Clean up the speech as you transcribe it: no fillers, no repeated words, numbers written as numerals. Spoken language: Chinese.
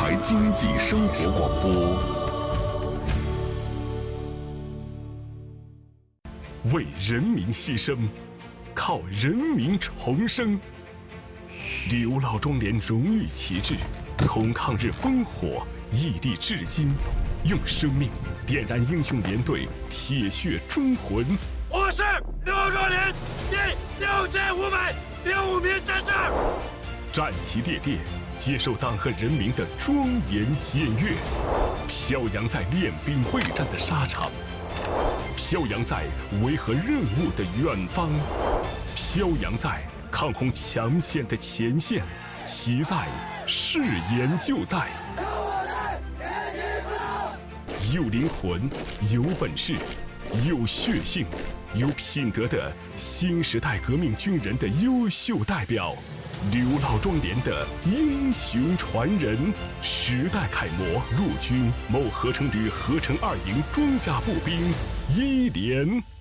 台经济生活广播，为人民牺牲，靠人民重生。刘老庄连荣誉旗帜从抗日烽火屹立至今，用生命点燃英雄连队铁血忠魂。 我是刘老庄连第6506名战士， 战旗猎猎，接受党和人民的庄严检阅，飘扬在练兵备战的沙场，飘扬在维和任务的远方，飘扬在抗洪抢险的前线，其在誓言就在。有灵魂，有本事，有血性，有品德的新时代革命军人的优秀代表，刘老庄连的英雄传人，时代楷模，陆军某合成旅合成2营装甲步兵1连。